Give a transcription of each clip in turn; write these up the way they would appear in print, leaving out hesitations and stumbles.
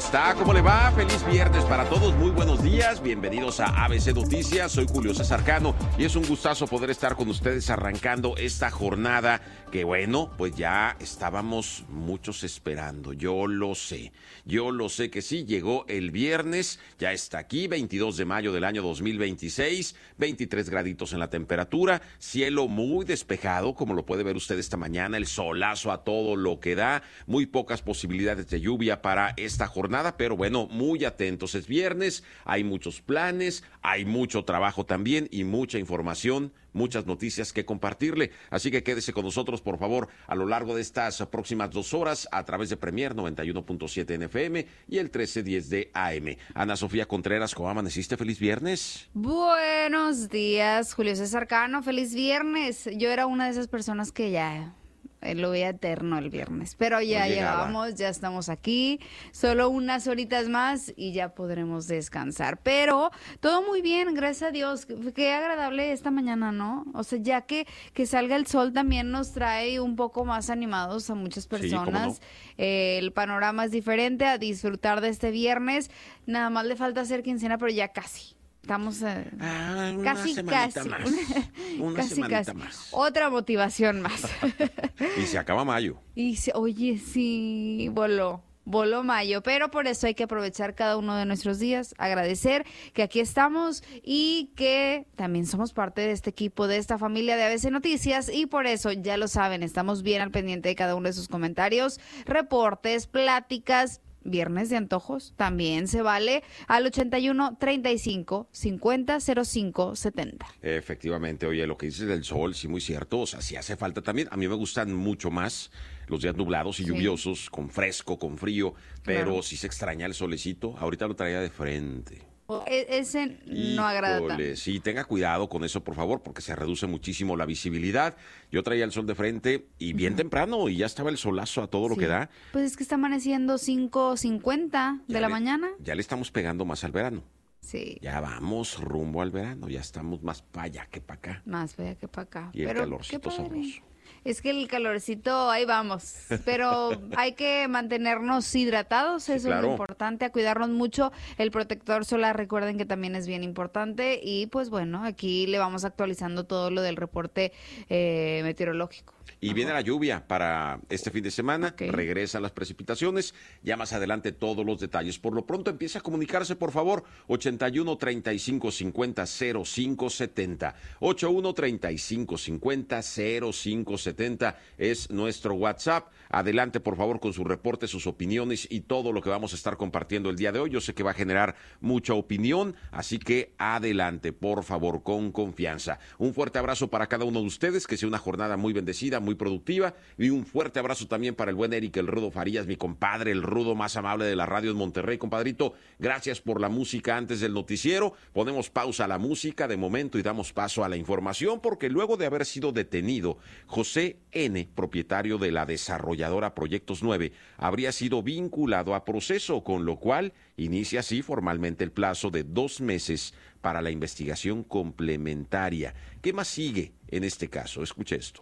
está? ¿Cómo le va? Feliz viernes para todos, muy buenos días, bienvenidos a ABC Noticias, soy Julio César Cano y es un gustazo poder estar con ustedes arrancando esta jornada que bueno, pues ya estábamos muchos esperando, yo lo sé que sí, llegó el viernes, ya está aquí, 22 de mayo del año 2026, 23 graditos en la temperatura, cielo muy despejado, como lo puede ver usted esta mañana, el solazo a todo lo que da, muy pocas posibilidades de lluvia para esta jornada, pero bueno, muy atentos, es viernes, hay muchos planes, hay mucho trabajo también y mucha información, muchas noticias que compartirle, así que quédese con nosotros por favor a lo largo de estas próximas 2 horas a través de Premier 91.7 en FM y el 1310 de AM. Ana Sofía Contreras, ¿cómo amaneciste? Feliz viernes. Buenos días, Julio César Cano, feliz viernes. Yo era una de esas personas que ya lo veía eterno el viernes, pero ya llegamos, ya estamos aquí, solo unas horitas más y ya podremos descansar, pero todo muy bien, gracias a Dios, qué agradable esta mañana, ¿no? O sea, ya que salga el sol también nos trae un poco más animados a muchas personas, sí, ¿cómo no? El panorama es diferente, a disfrutar de este viernes, nada más le falta hacer quincena, pero ya casi. Estamos casi. Una semanita más. Otra motivación más. Y se acaba mayo. Oye, sí, voló mayo, pero por eso hay que aprovechar cada uno de nuestros días, agradecer que aquí estamos y que también somos parte de este equipo, de esta familia de ABC Noticias y por eso, ya lo saben, estamos bien al pendiente de cada uno de sus comentarios, reportes, pláticas. Viernes de antojos también se vale al 81 35 50 05 70. Efectivamente, oye, lo que dices del sol, sí, muy cierto, o sea, sí hace falta también. A mí me gustan mucho más los días nublados y lluviosos, con fresco, con frío, pero claro, sí se extraña el solecito. Ahorita lo traía de frente. Ese no agrada tanto. Sí, tenga cuidado con eso, por favor, porque se reduce muchísimo la visibilidad. Yo traía el sol de frente y bien temprano y ya estaba el solazo a todo lo que da. Pues es que está amaneciendo 5:50 de la mañana. Ya le estamos pegando más al verano. Sí. Ya vamos rumbo al verano, ya estamos más para allá que para acá. Más para allá que para acá. Y el calorcito sabroso. Es que el calorcito, ahí vamos, pero hay que mantenernos hidratados, eso claro, es lo importante, a cuidarnos mucho. El protector solar, recuerden que también es bien importante y pues bueno, aquí le vamos actualizando todo lo del reporte meteorológico. Y viene la lluvia para este fin de semana, regresan las precipitaciones, ya más adelante todos los detalles. Por lo pronto empieza a comunicarse, por favor, 81 35 50 05 70. 81 35 50 05 70 es nuestro WhatsApp. Adelante, por favor, con su reporte, sus opiniones y todo lo que vamos a estar compartiendo el día de hoy. Yo sé que va a generar mucha opinión, así que adelante, por favor, con confianza. Un fuerte abrazo para cada uno de ustedes, que sea una jornada muy bendecida, muy productiva, y un fuerte abrazo también para el buen Eric, el Rudo Farías, mi compadre, el Rudo más amable de la radio en Monterrey. Compadrito, gracias por la música antes del noticiero. Ponemos pausa a la música de momento y damos paso a la información, porque luego de haber sido detenido, José N., propietario de la desarrolladora Proyectos 9, habría sido vinculado a proceso, con lo cual inicia así formalmente el plazo de 2 meses para la investigación complementaria. ¿Qué más sigue en este caso? Escuche esto.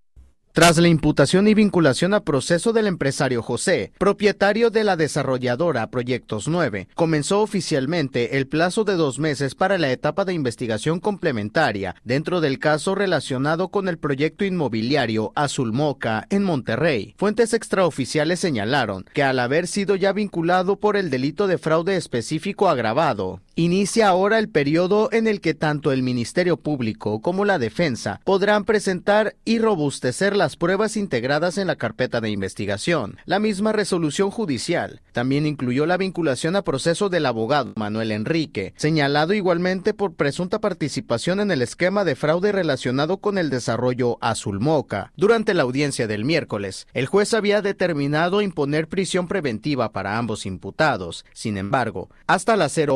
Tras la imputación y vinculación a proceso del empresario José, propietario de la desarrolladora Proyectos 9, comenzó oficialmente el plazo de 2 meses para la etapa de investigación complementaria dentro del caso relacionado con el proyecto inmobiliario Azul Moca en Monterrey. Fuentes extraoficiales señalaron que al haber sido ya vinculado por el delito de fraude específico agravado, inicia ahora el periodo en el que tanto el Ministerio Público como la defensa podrán presentar y robustecer las pruebas integradas en la carpeta de investigación. La misma resolución judicial también incluyó la vinculación a proceso del abogado Manuel Enrique, señalado igualmente por presunta participación en el esquema de fraude relacionado con el desarrollo Azul Moca. Durante la audiencia del miércoles, el juez había determinado imponer prisión preventiva para ambos imputados. Sin embargo, hasta las 0 horas con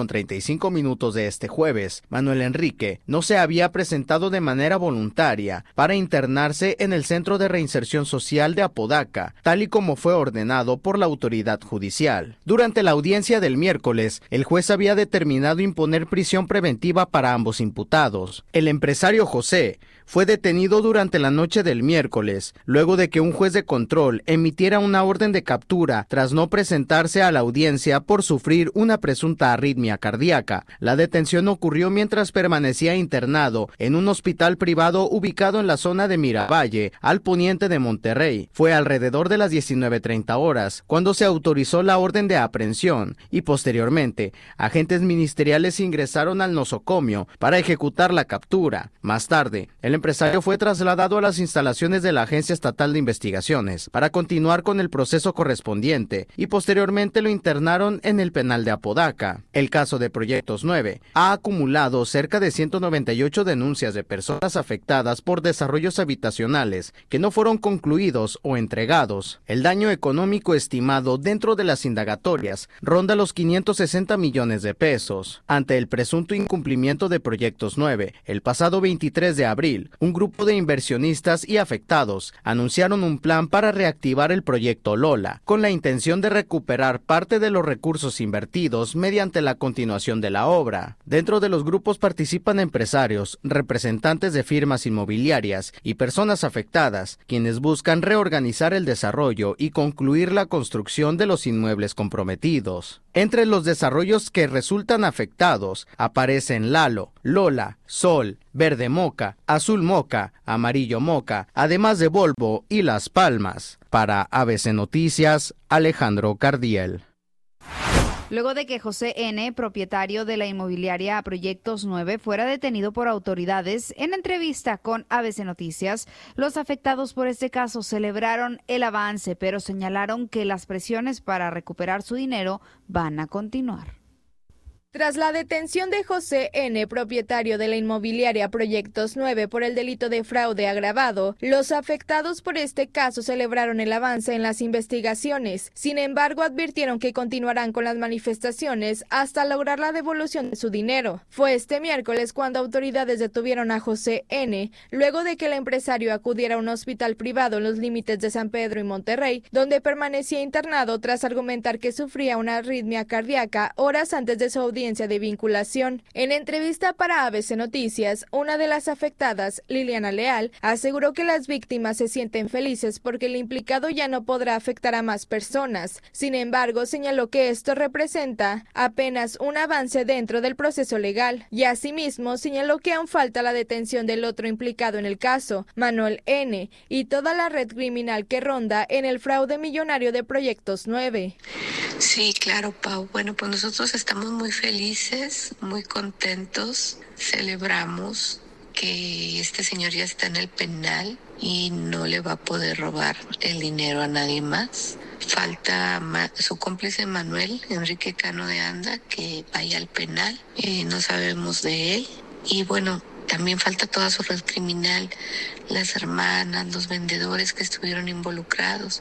9:35 de este jueves, Manuel Enrique no se había presentado de manera voluntaria para internarse en el Centro de Reinserción Social de Apodaca, tal y como fue ordenado por la autoridad judicial. Durante la audiencia del miércoles, el juez había determinado imponer prisión preventiva para ambos imputados. El empresario José fue detenido durante la noche del miércoles, luego de que un juez de control emitiera una orden de captura tras no presentarse a la audiencia por sufrir una presunta arritmia cardíaca. La detención ocurrió mientras permanecía internado en un hospital privado ubicado en la zona de Miravalle, al poniente de Monterrey. Fue alrededor de las 19:30 horas cuando se autorizó la orden de aprehensión y posteriormente agentes ministeriales ingresaron al nosocomio para ejecutar la captura. Más tarde, el empresario fue trasladado a las instalaciones de la Agencia Estatal de Investigaciones para continuar con el proceso correspondiente y posteriormente lo internaron en el penal de Apodaca. El caso de Proyectos 9 ha acumulado cerca de 198 denuncias de personas afectadas por desarrollos habitacionales que no fueron concluidos o entregados. El daño económico estimado dentro de las indagatorias ronda los 560 millones de pesos. Ante el presunto incumplimiento de Proyectos 9, el pasado 23 de abril, un grupo de inversionistas y afectados anunciaron un plan para reactivar el proyecto Lola, con la intención de recuperar parte de los recursos invertidos mediante la continuación de la obra. Dentro de los grupos participan empresarios, representantes de firmas inmobiliarias y personas afectadas, quienes buscan reorganizar el desarrollo y concluir la construcción de los inmuebles comprometidos. Entre los desarrollos que resultan afectados aparecen Lalo, Lola, Sol, Verde Moca, Azul Moca, Amarillo Moca, además de Volvo y Las Palmas. Para ABC Noticias, Alejandro Cardiel. Luego de que José N., propietario de la inmobiliaria Proyectos 9, fuera detenido por autoridades, en entrevista con ABC Noticias, los afectados por este caso celebraron el avance, pero señalaron que las presiones para recuperar su dinero van a continuar. Tras la detención de José N., propietario de la inmobiliaria Proyectos 9 por el delito de fraude agravado, los afectados por este caso celebraron el avance en las investigaciones. Sin embargo, advirtieron que continuarán con las manifestaciones hasta lograr la devolución de su dinero. Fue este miércoles cuando autoridades detuvieron a José N., luego de que el empresario acudiera a un hospital privado en los límites de San Pedro y Monterrey, donde permanecía internado tras argumentar que sufría una arritmia cardíaca horas antes de su audiencia de vinculación. En entrevista para ABC Noticias, una de las afectadas, Liliana Leal, aseguró que las víctimas se sienten felices porque el implicado ya no podrá afectar a más personas. Sin embargo, señaló que esto representa apenas un avance dentro del proceso legal y asimismo señaló que aún falta la detención del otro implicado en el caso, Manuel N., y toda la red criminal que ronda en el fraude millonario de Proyectos 9. Sí, claro, Pau. Bueno, pues nosotros estamos muy felices, muy contentos. Celebramos que este señor ya está en el penal y no le va a poder robar el dinero a nadie más. Falta su cómplice Manuel Enrique Cano de Anda, que vaya al penal. No sabemos de él. Y bueno, también falta toda su red criminal, las hermanas, los vendedores que estuvieron involucrados.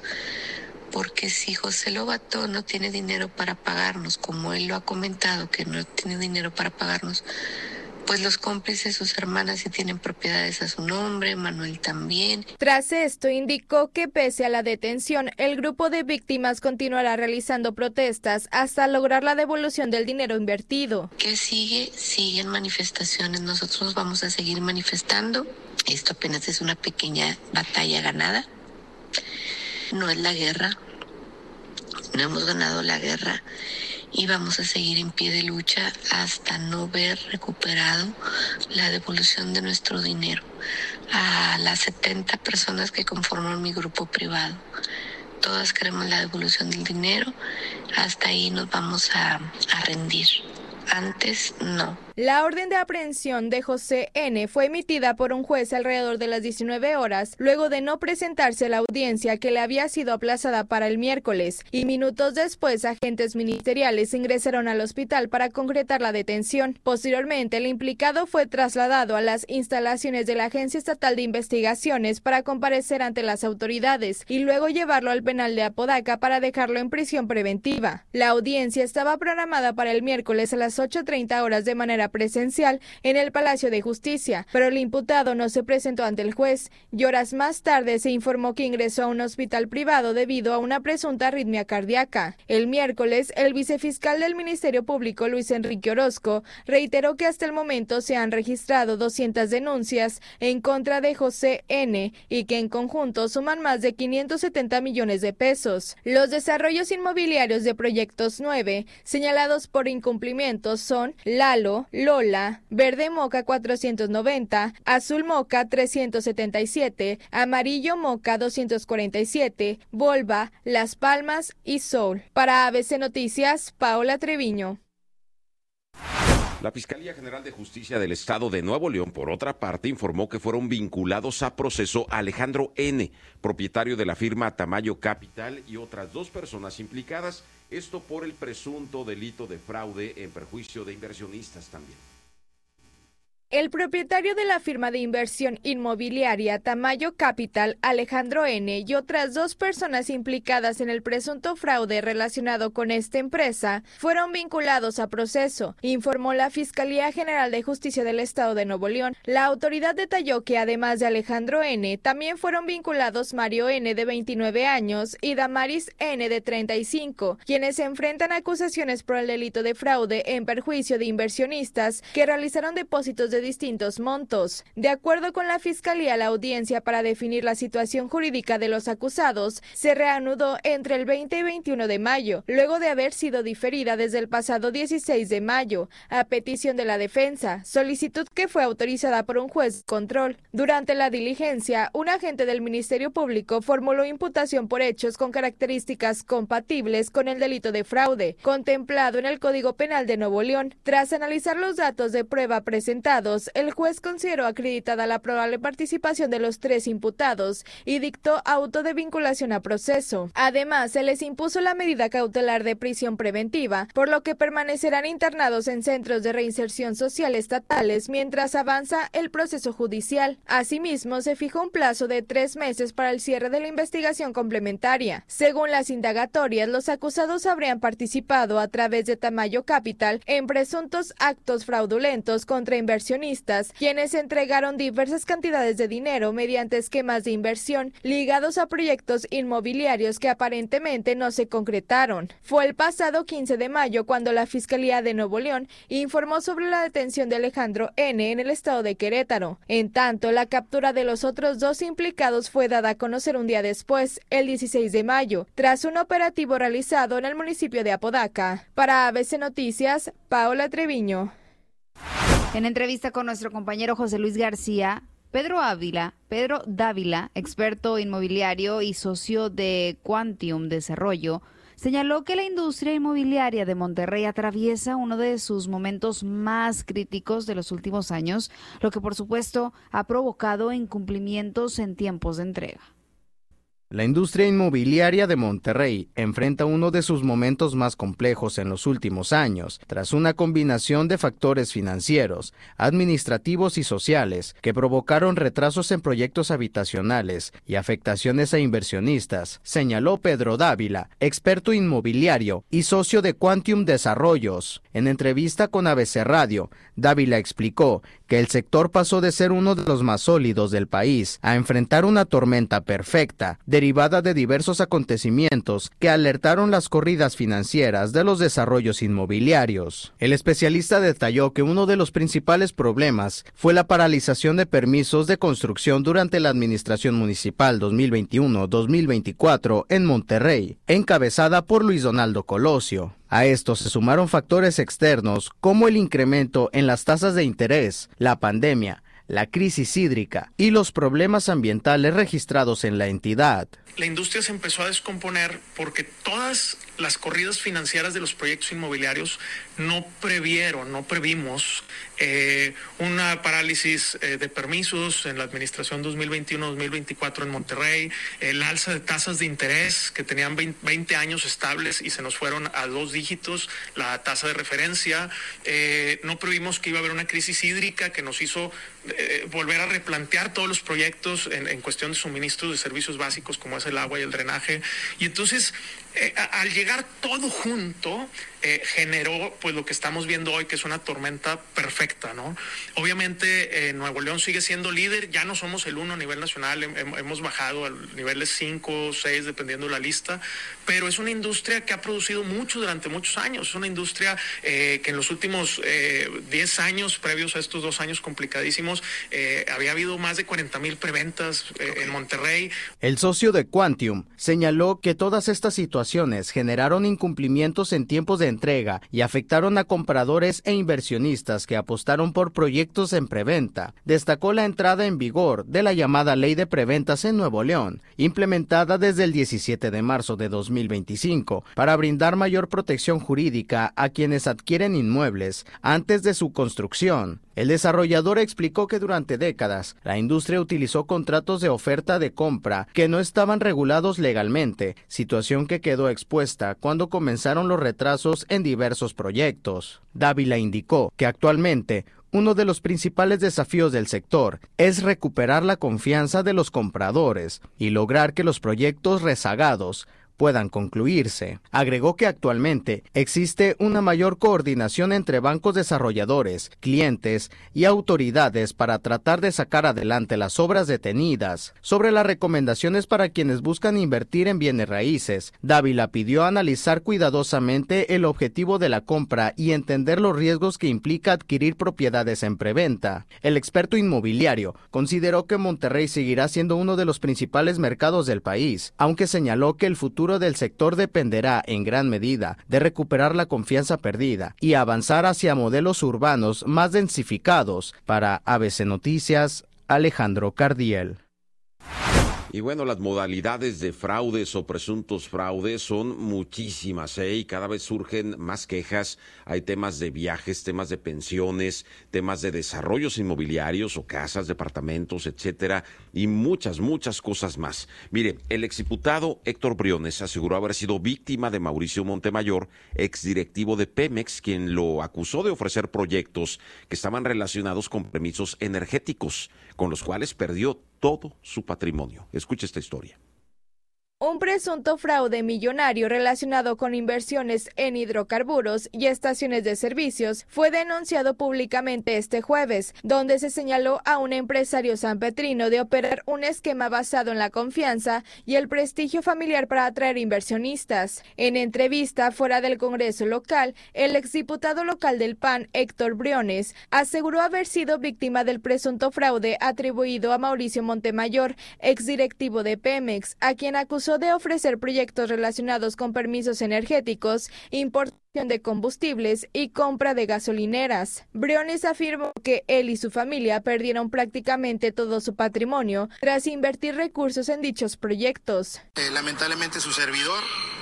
Porque si José Lobato no tiene dinero para pagarnos, como él lo ha comentado, que no tiene dinero para pagarnos, pues los cómplices, sus hermanas, sí tienen propiedades a su nombre, Manuel también. Tras esto, indicó que pese a la detención, el grupo de víctimas continuará realizando protestas hasta lograr la devolución del dinero invertido. ¿Qué sigue? Siguen manifestaciones. Nosotros vamos a seguir manifestando. Esto apenas es una pequeña batalla ganada. No es la guerra, no hemos ganado la guerra y vamos a seguir en pie de lucha hasta no ver recuperado la devolución de nuestro dinero a las 70 personas que conforman mi grupo privado. Todas queremos la devolución del dinero, hasta ahí nos vamos a rendir. Antes no. La orden de aprehensión de José N. fue emitida por un juez alrededor de las 19 horas, luego de no presentarse a la audiencia que le había sido aplazada para el miércoles, y minutos después agentes ministeriales ingresaron al hospital para concretar la detención. Posteriormente, el implicado fue trasladado a las instalaciones de la Agencia Estatal de Investigaciones para comparecer ante las autoridades y luego llevarlo al penal de Apodaca para dejarlo en prisión preventiva. La audiencia estaba programada para el miércoles a las 8:30 horas de manera presencial en el Palacio de Justicia, pero el imputado no se presentó ante el juez y horas más tarde se informó que ingresó a un hospital privado debido a una presunta arritmia cardíaca. El miércoles, el vicefiscal del Ministerio Público, Luis Enrique Orozco, reiteró que hasta el momento se han registrado 200 denuncias en contra de José N. y que en conjunto suman más de 570 millones de pesos. Los desarrollos inmobiliarios de Proyectos 9 señalados por incumplimientos son Lalo, Lola, Verde Moca 490, Azul Moca 377, Amarillo Moca 247, Volva, Las Palmas y Soul. Para ABC Noticias, Paola Treviño. La Fiscalía General de Justicia del Estado de Nuevo León, por otra parte, informó que fueron vinculados a proceso Alejandro N., propietario de la firma Tamayo Capital, y otras 2 personas implicadas, esto por el presunto delito de fraude en perjuicio de inversionistas también. El propietario de la firma de inversión inmobiliaria Tamayo Capital, Alejandro N., y otras 2 personas implicadas en el presunto fraude relacionado con esta empresa fueron vinculados a proceso, informó la Fiscalía General de Justicia del Estado de Nuevo León. La autoridad detalló que además de Alejandro N., también fueron vinculados Mario N., de 29 años, y Damaris N., de 35, quienes enfrentan acusaciones por el delito de fraude en perjuicio de inversionistas que realizaron depósitos de distintos montos. De acuerdo con la Fiscalía, la audiencia para definir la situación jurídica de los acusados se reanudó entre el 20 y 21 de mayo, luego de haber sido diferida desde el pasado 16 de mayo, a petición de la defensa, solicitud que fue autorizada por un juez de control. Durante la diligencia, un agente del Ministerio Público formuló imputación por hechos con características compatibles con el delito de fraude, contemplado en el Código Penal de Nuevo León. Tras analizar los datos de prueba presentados, el juez consideró acreditada la probable participación de los 3 imputados y dictó auto de vinculación a proceso. Además, se les impuso la medida cautelar de prisión preventiva, por lo que permanecerán internados en centros de reinserción social estatales mientras avanza el proceso judicial. Asimismo, se fijó un plazo de 3 meses para el cierre de la investigación complementaria. Según las indagatorias, los acusados habrían participado a través de Tamayo Capital en presuntos actos fraudulentos contra inversionistas, quienes entregaron diversas cantidades de dinero mediante esquemas de inversión ligados a proyectos inmobiliarios que aparentemente no se concretaron. Fue el pasado 15 de mayo cuando la Fiscalía de Nuevo León informó sobre la detención de Alejandro N. en el estado de Querétaro. En tanto, la captura de los otros 2 implicados fue dada a conocer un día después, el 16 de mayo, tras un operativo realizado en el municipio de Apodaca. Para ABC Noticias, Paola Treviño. En entrevista con nuestro compañero José Luis García, Pedro Dávila, experto inmobiliario y socio de Quantium Desarrollo, señaló que la industria inmobiliaria de Monterrey atraviesa uno de sus momentos más críticos de los últimos años, lo que por supuesto ha provocado incumplimientos en tiempos de entrega. La industria inmobiliaria de Monterrey enfrenta uno de sus momentos más complejos en los últimos años, tras una combinación de factores financieros, administrativos y sociales que provocaron retrasos en proyectos habitacionales y afectaciones a inversionistas, señaló Pedro Dávila, experto inmobiliario y socio de Quantium Desarrollos. En entrevista con ABC Radio, Dávila explicó que el sector pasó de ser uno de los más sólidos del país a enfrentar una tormenta perfecta, derivada de diversos acontecimientos que alertaron las corridas financieras de los desarrollos inmobiliarios. El especialista detalló que uno de los principales problemas fue la paralización de permisos de construcción durante la administración municipal 2021-2024 en Monterrey, encabezada por Luis Donaldo Colosio. A esto se sumaron factores externos como el incremento en las tasas de interés, la pandemia, la crisis hídrica y los problemas ambientales registrados en la entidad. La industria se empezó a descomponer porque todas las corridas financieras de los proyectos inmobiliarios no previmos una parálisis de permisos en la administración 2021-2024 en Monterrey, el alza de tasas de interés que tenían 20 años estables y se nos fueron a 2 dígitos la tasa de referencia, no previmos que iba a haber una crisis hídrica que nos hizo volver a replantear todos los proyectos en cuestión de suministros de servicios básicos como es el agua y el drenaje, y entonces al llegar todo junto generó pues lo que estamos viendo hoy, que es una tormenta perfecta, ¿no? Obviamente Nuevo León sigue siendo líder, ya no somos el 1 a nivel nacional, hemos bajado al nivel de 5 o 6 dependiendo de la lista, pero es una industria que ha producido mucho durante muchos años, es una industria que en los últimos 10 años previos a estos 2 años complicadísimos había habido más de 40,000 preventas en Monterrey. El socio de Quantium señaló que todas estas situaciones generaron incumplimientos en tiempos de entrega y afectaron a compradores e inversionistas que apostaron por proyectos en preventa. Destacó la entrada en vigor de la llamada Ley de Preventas en Nuevo León, implementada desde el 17 de marzo de 2025, para brindar mayor protección jurídica a quienes adquieren inmuebles antes de su construcción. El desarrollador explicó que durante décadas la industria utilizó contratos de oferta de compra que no estaban regulados legalmente, situación que quedó expuesta cuando comenzaron los retrasos en diversos proyectos. Dávila indicó que actualmente uno de los principales desafíos del sector es recuperar la confianza de los compradores y lograr que los proyectos rezagados puedan concluirse. Agregó que actualmente existe una mayor coordinación entre bancos desarrolladores, clientes y autoridades para tratar de sacar adelante las obras detenidas. Sobre las recomendaciones para quienes buscan invertir en bienes raíces, Dávila pidió analizar cuidadosamente el objetivo de la compra y entender los riesgos que implica adquirir propiedades en preventa. El experto inmobiliario consideró que Monterrey seguirá siendo uno de los principales mercados del país, aunque señaló que el futuro del sector dependerá en gran medida de recuperar la confianza perdida y avanzar hacia modelos urbanos más densificados. Para ABC Noticias, Alejandro Cardiel. Y bueno, las modalidades de fraudes o presuntos fraudes son muchísimas, y cada vez surgen más quejas. Hay temas de viajes, temas de pensiones, temas de desarrollos inmobiliarios o casas, departamentos, etcétera, y muchas cosas más. Mire, el exdiputado Héctor Briones aseguró haber sido víctima de Mauricio Montemayor, exdirectivo de Pemex, quien lo acusó de ofrecer proyectos que estaban relacionados con permisos energéticos, con los cuales perdió todo su patrimonio. Escuche esta historia. Un presunto fraude millonario relacionado con inversiones en hidrocarburos y estaciones de servicios fue denunciado públicamente este jueves, donde se señaló a un empresario sanpetrino de operar un esquema basado en la confianza y el prestigio familiar para atraer inversionistas. En entrevista fuera del Congreso local, el exdiputado local del PAN, Héctor Briones, aseguró haber sido víctima del presunto fraude atribuido a Mauricio Montemayor, exdirectivo de Pemex, a quien acusó de ofrecer proyectos relacionados con permisos energéticos, importación de combustibles y compra de gasolineras. Briones afirmó que él y su familia perdieron prácticamente todo su patrimonio tras invertir recursos en dichos proyectos. Lamentablemente su servidor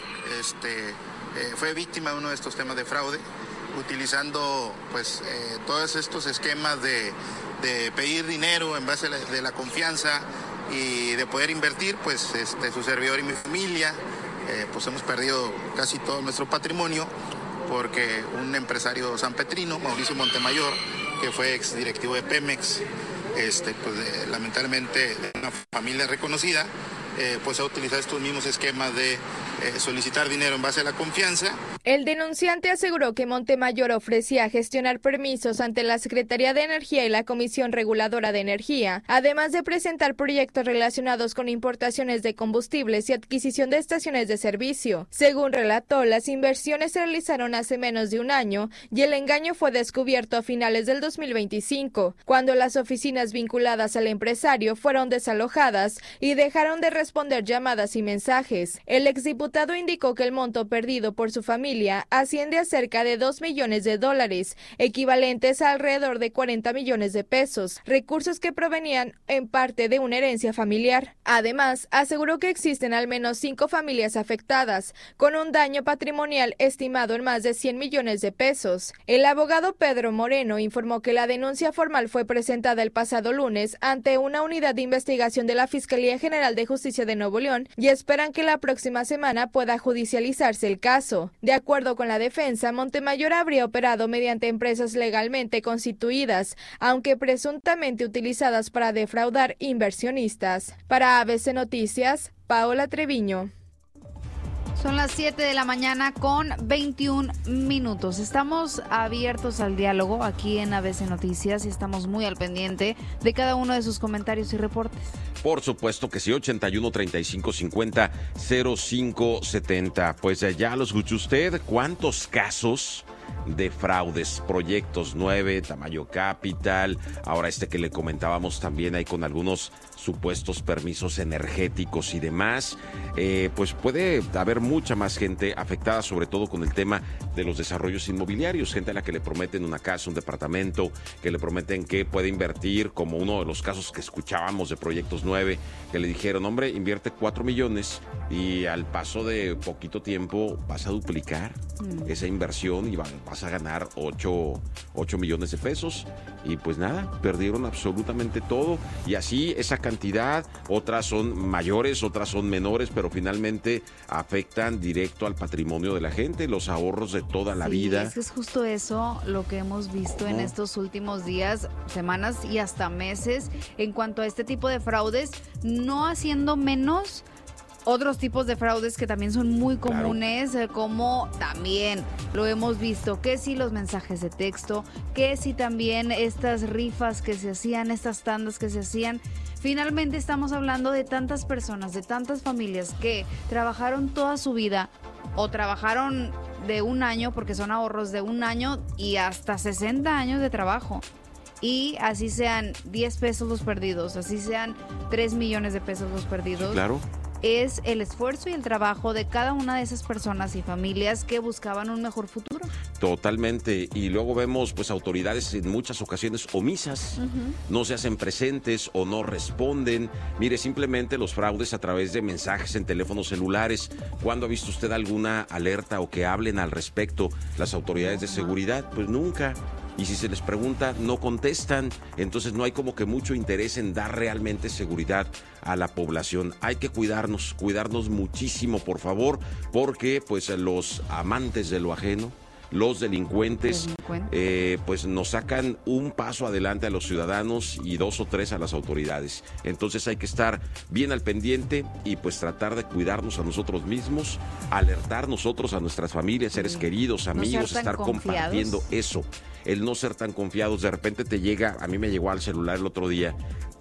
fue víctima de uno de estos temas de fraude, utilizando todos estos esquemas de pedir dinero en base de la confianza y de poder invertir. Su servidor y mi familia hemos perdido casi todo nuestro patrimonio porque un empresario sanpetrino, Mauricio Montemayor, que fue exdirectivo de Pemex, lamentablemente de una familia reconocida, ha utilizado estos mismos esquemas de solicitar dinero en base a la confianza. El denunciante aseguró que Montemayor ofrecía gestionar permisos ante la Secretaría de Energía y la Comisión Reguladora de Energía, además de presentar proyectos relacionados con importaciones de combustibles y adquisición de estaciones de servicio. Según relató, las inversiones se realizaron hace menos de un año y el engaño fue descubierto a finales del 2025, cuando las oficinas vinculadas al empresario fueron desalojadas y dejaron de responder llamadas y mensajes. El exdiputado imputado indicó que el monto perdido por su familia asciende a cerca de $2 millones, equivalentes a alrededor de 40 millones de pesos, recursos que provenían en parte de una herencia familiar. Además, aseguró que existen al menos 5 familias afectadas, con un daño patrimonial estimado en más de 100 millones de pesos. El abogado Pedro Moreno informó que la denuncia formal fue presentada el pasado lunes ante una unidad de investigación de la Fiscalía General de Justicia de Nuevo León y esperan que la próxima semana pueda judicializarse el caso. De acuerdo con la defensa, Montemayor habría operado mediante empresas legalmente constituidas, aunque presuntamente utilizadas para defraudar inversionistas. Para ABC Noticias, Paola Treviño. Son las 7 de la mañana con 21 minutos. Estamos abiertos al diálogo aquí en ABC Noticias y estamos muy al pendiente de cada uno de sus comentarios y reportes. Por supuesto que sí, 81 35 50 05 70. Pues ya lo escuchó usted. ¿Cuántos casos de fraudes? Proyectos 9, Tamayo Capital, ahora que le comentábamos también ahí con algunos supuestos permisos energéticos y demás, pues puede haber mucha más gente afectada, sobre todo con el tema de los desarrollos inmobiliarios, gente a la que le prometen una casa, un departamento, que le prometen que puede invertir, como uno de los casos que escuchábamos de Proyectos 9, que le dijeron, hombre, invierte 4 millones y al paso de poquito tiempo vas a duplicar esa inversión y vas a ganar 8 millones de pesos. Y pues nada, perdieron absolutamente todo. Y así esa cantidad, otras son mayores, otras son menores, pero finalmente afectan directo al patrimonio de la gente, los ahorros de toda la vida. Es justo eso lo que hemos visto en estos últimos días, semanas y hasta meses en cuanto a este tipo de fraudes, no haciendo menos otros tipos de fraudes que también son muy comunes, claro, como también lo hemos visto, que si los mensajes de texto, que si también estas rifas que se hacían, estas tandas que se hacían. Finalmente estamos hablando de tantas personas, de tantas familias que trabajaron toda su vida o trabajaron de un año, porque son ahorros de un año y hasta 60 años de trabajo. Y así sean 10 pesos los perdidos, así sean 3 millones de pesos los perdidos. Sí, claro. Es el esfuerzo y el trabajo de cada una de esas personas y familias que buscaban un mejor futuro. Totalmente. Y luego vemos pues autoridades en muchas ocasiones omisas, no se hacen presentes o no responden. Mire, simplemente los fraudes a través de mensajes en teléfonos celulares. ¿Cuándo ha visto usted alguna alerta o que hablen al respecto las autoridades de seguridad? Pues nunca. Y si se les pregunta, no contestan. Entonces no hay como que mucho interés en dar realmente seguridad a la población. Hay que cuidarnos muchísimo, por favor, porque pues los amantes de lo ajeno, los delincuentes, pues nos sacan un paso adelante a los ciudadanos y 2 o 3 a las autoridades. Entonces hay que estar bien al pendiente y pues tratar de cuidarnos a nosotros mismos, alertar nosotros a nuestras familias, seres queridos, amigos, estar compartiendo eso. El no ser tan confiados, de repente te llega, a mí me llegó al celular el otro día,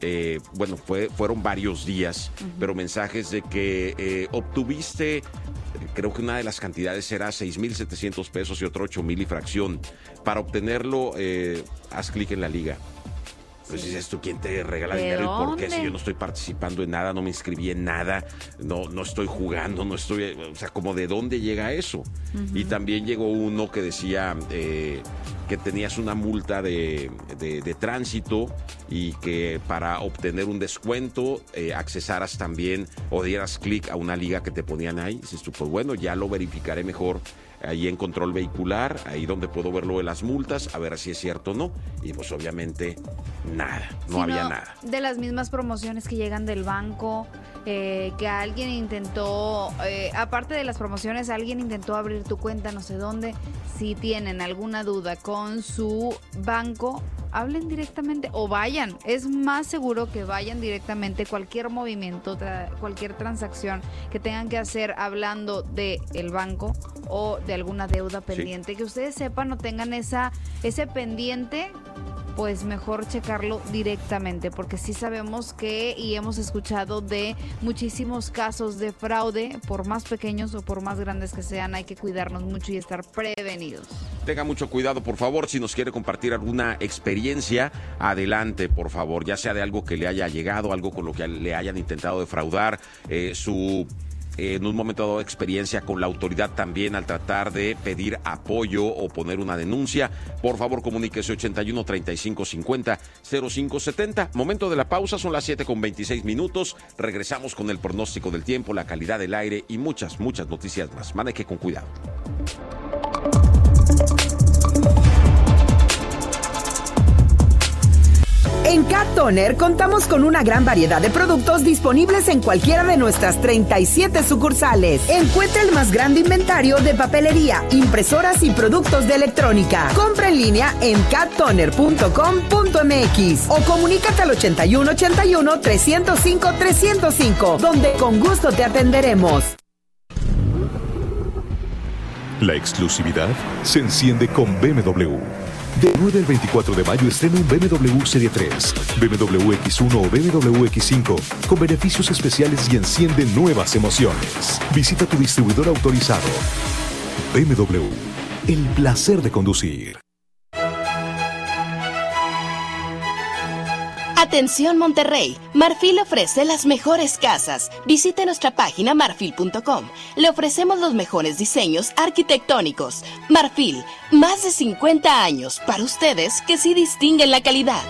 fueron varios días, pero mensajes de que obtuviste, creo que una de las cantidades era 6,700 pesos y otro 8,000 y fracción. Para obtenerlo, haz clic en la liga. Pues dices tú, ¿quién te regala dinero y por qué? Si yo no estoy participando en nada, no me inscribí en nada, no estoy jugando, no estoy, o sea, como de dónde llega eso. Y también llegó uno que decía que tenías una multa de tránsito y que para obtener un descuento accesaras también o dieras clic a una liga que te ponían ahí. Dices tú, pues bueno, ya lo verificaré mejor ahí en control vehicular, ahí donde puedo ver lo de las multas, a ver si es cierto o no. Y pues obviamente nada, no había nada. De las mismas promociones que llegan del banco, que alguien intentó, aparte de las promociones, alguien intentó abrir tu cuenta no sé dónde. Si tienen alguna duda con su banco, hablen directamente o vayan. Es más seguro que vayan directamente. Cualquier movimiento, cualquier transacción que tengan que hacer hablando del banco o de alguna deuda pendiente, que ustedes sepan o tengan ese pendiente, pues mejor checarlo directamente, porque sí sabemos que y hemos escuchado de muchísimos casos de fraude, por más pequeños o por más grandes que sean. Hay que cuidarnos mucho y estar prevenidos. Tenga mucho cuidado, por favor. Si nos quiere compartir alguna experiencia, adelante, por favor, ya sea de algo que le haya llegado, algo con lo que le hayan intentado defraudar, su en un momento dado experiencia con la autoridad también al tratar de pedir apoyo o poner una denuncia, por favor comuníquese 81 35 50 05 70. Momento de la pausa, son las 7:26. Regresamos con el pronóstico del tiempo, la calidad del aire y muchas noticias más. Maneje con cuidado. En Cat Toner contamos con una gran variedad de productos disponibles en cualquiera de nuestras 37 sucursales. Encuentra el más grande inventario de papelería, impresoras y productos de electrónica. Compra en línea en cattoner.com.mx o comunícate al 8181-305-305, donde con gusto te atenderemos. La exclusividad se enciende con BMW. Del 9 al 24 de mayo estrena un BMW Serie 3, BMW X1 o BMW X5 con beneficios especiales y enciende nuevas emociones. Visita tu distribuidor autorizado. BMW, el placer de conducir. Atención Monterrey, Marfil ofrece las mejores casas. Visite nuestra página marfil.com. Le ofrecemos los mejores diseños arquitectónicos. Marfil, más de 50 años para ustedes que sí distinguen la calidad.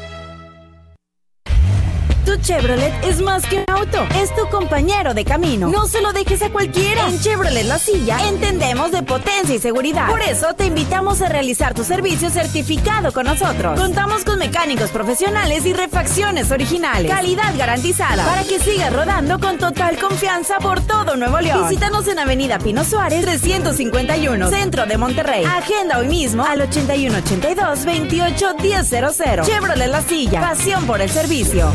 Tu Chevrolet es más que un auto, es tu compañero de camino. No se lo dejes a cualquiera. En Chevrolet La Silla entendemos de potencia y seguridad. Por eso te invitamos a realizar tu servicio certificado con nosotros. Contamos con mecánicos profesionales y refacciones originales. Calidad garantizada para que sigas rodando con total confianza por todo Nuevo León. Visítanos en Avenida Pino Suárez 351, Centro de Monterrey. Agenda hoy mismo al 8182-281000. Chevrolet La Silla, pasión por el servicio.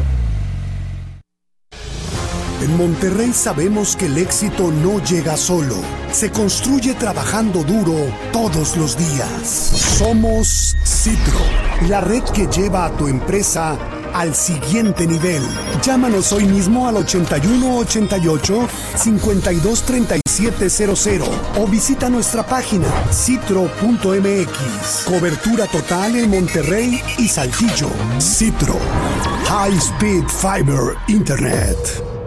En Monterrey sabemos que el éxito no llega solo, se construye trabajando duro todos los días. Somos Citro, la red que lleva a tu empresa al siguiente nivel. Llámanos hoy mismo al 8188-523700 o visita nuestra página citro.mx. Cobertura total en Monterrey y Saltillo. Citro, High Speed Fiber Internet.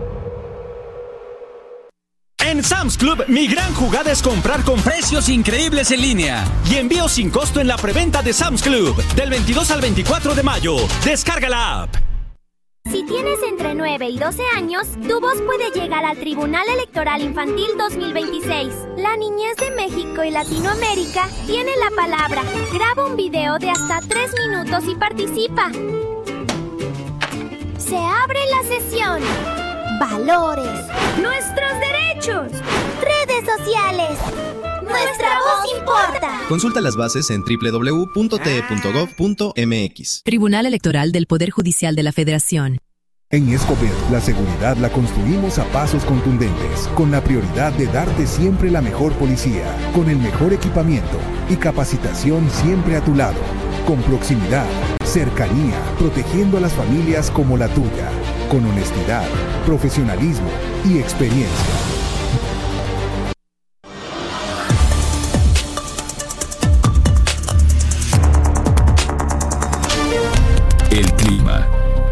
En Sam's Club, mi gran jugada es comprar con precios increíbles en línea y envío sin costo en la preventa de Sam's Club del 22 al 24 de mayo. Descarga la app. Si tienes entre 9 y 12 años, tu voz puede llegar al Tribunal Electoral Infantil 2026. La niñez de México y Latinoamérica tiene la palabra. Graba un video de hasta 3 minutos y participa. Se abre la sesión. Valores. Nuestros derechos. Redes sociales. Nuestra voz importa. Consulta las bases en www.te.gov.mx. Tribunal Electoral del Poder Judicial de la Federación. En Escobedo, la seguridad la construimos a pasos contundentes, con la prioridad de darte siempre la mejor policía, con el mejor equipamiento y capacitación siempre a tu lado, con proximidad, cercanía, protegiendo a las familias como la tuya, con honestidad, profesionalismo y experiencia. El clima.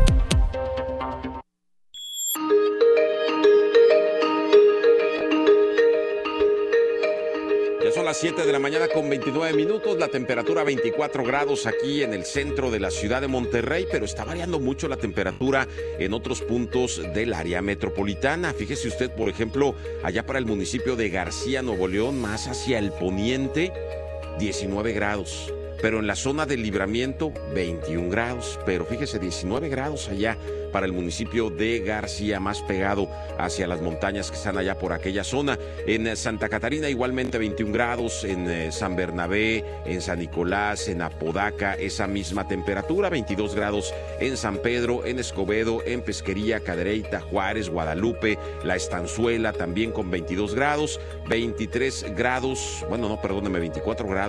Ya son las 7 de la mañana con 29 minutos, la temperatura 24 grados aquí en el centro de la ciudad de Monterrey, pero está variando mucho la temperatura en otros puntos del área metropolitana. Fíjese usted, por ejemplo, allá para el municipio de García, Nuevo León, más hacia el poniente, 19 grados. Pero en la zona del Libramiento, 21 grados. Pero fíjese, 19 grados allá para el municipio de García, más pegado hacia las montañas que están allá por aquella zona. En Santa Catarina igualmente 21 grados, en San Bernabé, en San Nicolás, en Apodaca, esa misma temperatura, 22 grados en San Pedro, en Escobedo, en Pesquería, Cadereyta, Juárez, Guadalupe, La Estanzuela también con 22 grados, 23 grados, 24 grados ya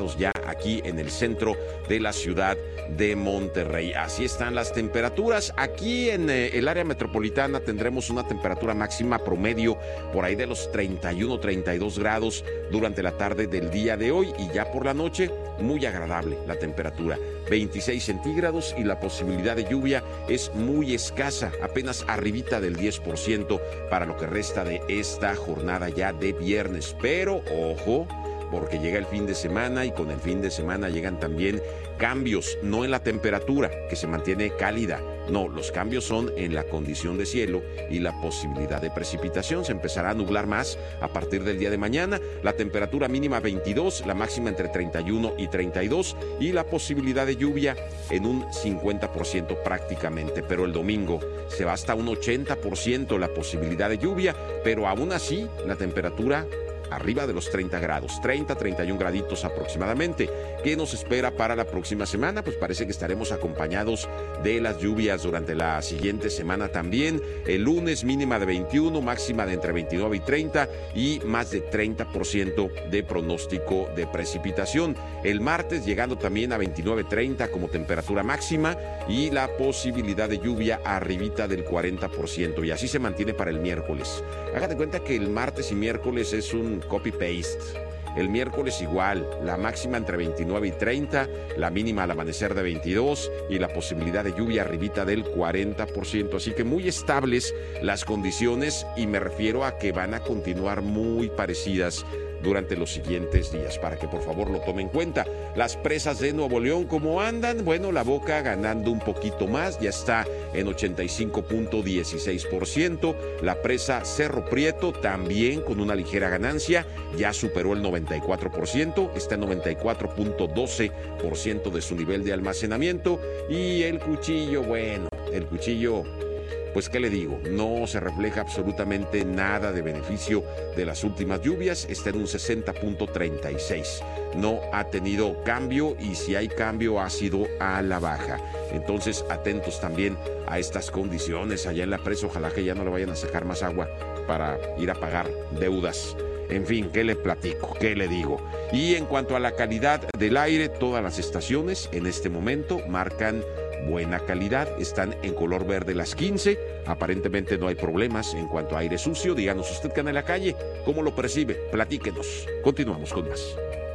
aquí en el centro de la ciudad de Monterrey. Así están las temperaturas. Aquí en el área metropolitana tendremos una temperatura máxima promedio por ahí de los 31, 32 grados durante la tarde del día de hoy, y ya por la noche muy agradable la temperatura, 26 centígrados, y la posibilidad de lluvia es muy escasa, apenas arribita del 10% para lo que resta de esta jornada ya de viernes. Pero ojo, porque llega el fin de semana, y con el fin de semana llegan también cambios, no en la temperatura, que se mantiene cálida. No, los cambios son en la condición de cielo y la posibilidad de precipitación. Se empezará a nublar más a partir del día de mañana. La temperatura mínima 22, la máxima entre 31 y 32, y la posibilidad de lluvia en un 50% prácticamente. Pero el domingo se va hasta un 80% la posibilidad de lluvia, pero aún así la temperatura arriba de los 30 grados, 30, 31 graditos aproximadamente. ¿Qué nos espera para la próxima semana? Pues parece que estaremos acompañados de las lluvias durante la siguiente semana también. El lunes mínima de 21, máxima de entre 29 y 30, y más de 30% de pronóstico de precipitación. El martes llegando también a 29, 30 como temperatura máxima, y la posibilidad de lluvia arribita del 40%, y así se mantiene para el miércoles. Hágate cuenta que el martes y miércoles es un copy-paste. El miércoles igual, la máxima entre 29 y 30, la mínima al amanecer de 22, y la posibilidad de lluvia arribita del 40%. Así que muy estables las condiciones, y me refiero a que van a continuar muy parecidas durante los siguientes días, para que por favor lo tomen en cuenta. Las presas de Nuevo León, ¿cómo andan? Bueno, la Boca ganando un poquito más, ya está en 85.16%. La presa Cerro Prieto también con una ligera ganancia, ya superó el 94%, está en 94.12% de su nivel de almacenamiento. Y el Cuchillo, bueno, el Cuchillo, pues qué le digo, no se refleja absolutamente nada de beneficio de las últimas lluvias, está en un 60.36, no ha tenido cambio, y si hay cambio ha sido a la baja. Entonces atentos también a estas condiciones allá en la presa, ojalá que ya no le vayan a sacar más agua para ir a pagar deudas. En fin, ¿qué le platico? ¿Qué le digo? Y en cuanto a la calidad del aire, todas las estaciones en este momento marcan buena calidad, están en color verde las 15, aparentemente no hay problemas en cuanto a aire sucio. Díganos usted que anda en la calle, ¿cómo lo percibe? Platíquenos. Continuamos con más.